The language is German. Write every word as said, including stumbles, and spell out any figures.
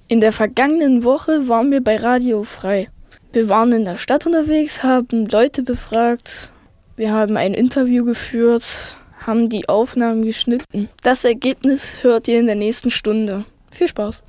In der vergangenen Woche waren wir bei Radio Frei. Wir waren in der Stadt unterwegs, haben Leute befragt, wir haben ein Interview geführt, haben die Aufnahmen geschnitten. Das Ergebnis hört ihr in der nächsten Stunde. Viel Spaß!